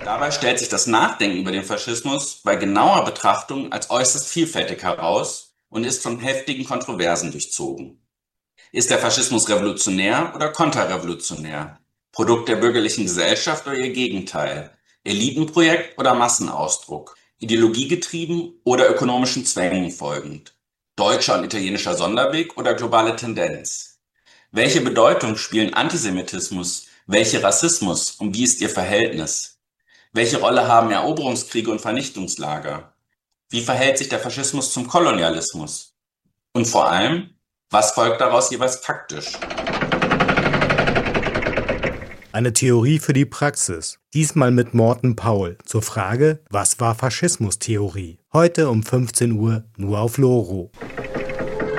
Dabei stellt sich das Nachdenken über den Faschismus bei genauer Betrachtung als äußerst vielfältig heraus und ist von heftigen Kontroversen durchzogen. Ist der Faschismus revolutionär oder konterrevolutionär? Produkt der bürgerlichen Gesellschaft oder ihr Gegenteil? Elitenprojekt oder Massenausdruck? Ideologiegetrieben oder ökonomischen Zwängen folgend? Deutscher und italienischer Sonderweg oder globale Tendenz? Welche Bedeutung spielen Antisemitismus, welche Rassismus und wie ist ihr Verhältnis? Welche Rolle haben Eroberungskriege und Vernichtungslager? Wie verhält sich der Faschismus zum Kolonialismus? Und vor allem, was folgt daraus jeweils faktisch? Eine Theorie für die Praxis. Diesmal mit Morten Paul zur Frage, was war Faschismustheorie? Heute um 15 Uhr nur auf Loro.